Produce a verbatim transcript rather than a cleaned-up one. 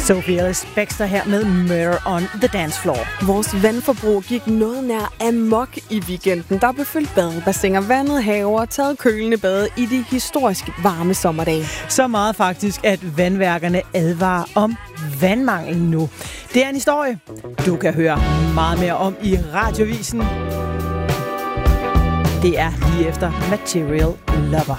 Sophie Ellis Bextor her med Murder on the Dance Floor. Vores vandforbrug gik noget nær amok i weekenden. Der blev fyldt badebassiner, vandet haver og taget kølende bade i de historisk varme sommerdage. Så meget faktisk, at vandværkerne advarer om vandmangel nu. Det er en historie, du kan høre meget mere om i Radiovisen. Det er lige efter Material Lover.